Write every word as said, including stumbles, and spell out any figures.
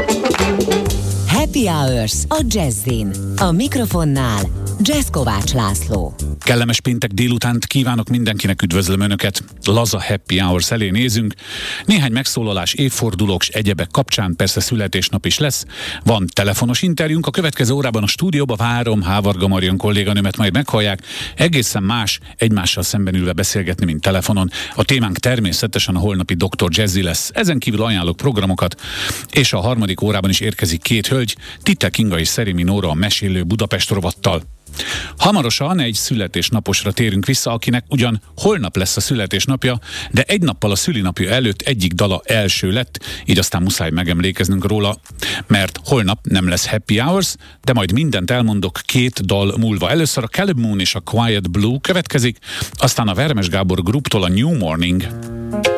Happy Hours a Jazzin. A mikrofonnál Jazz Kovács László. Kellemes péntek délutánt kívánok mindenkinek, üdvözlöm Önöket. Laza Happy Hours elé nézünk. Néhány megszólalás, évfordulók s egyebek kapcsán, persze születésnap is lesz. Van telefonos interjúnk, a következő órában a stúdióba várom Hávarga Marion kolléganőmet, majd meghallják. Egészen más egymással szemben ülve beszélgetni, mint telefonon. A témánk természetesen a holnapi doktor Jazzy lesz. Ezen kívül ajánlok programokat, és a harmadik órában is érkezik két hölgy, Titte Kinga és Szerémi Nóra a Mesélő Budapest rovattal. Hamarosan egy születésnaposra térünk vissza, akinek ugyan holnap lesz a születésnapja, de egy nappal a szülinapja előtt egyik dala első lett, így aztán muszáj megemlékeznünk róla, mert holnap nem lesz Happy Hours, de majd mindent elmondok két dal múlva. Először a Caleb Moon és a Quiet Blue következik, aztán a Vermes Gábor Grouptól a New Morning.